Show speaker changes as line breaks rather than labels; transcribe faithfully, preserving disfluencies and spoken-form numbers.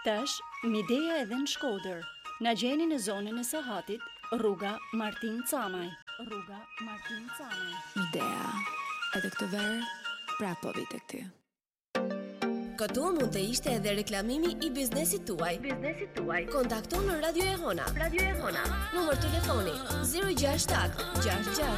Tash, Midea edhe në Shkodër. Na gjeni në zonën e Sahatit, rruga Martin Camaj. Rruga Martin Camaj.
Midea, edhe këtë verë, prapo vite këty.
Këtu mund të ishte edhe reklamimi i biznesit tuaj. Biznesit tuaj. Kontakto në Radio e Hona. Radio e Hona. Numër telefoni zero gjasht shtat gjasht gjasht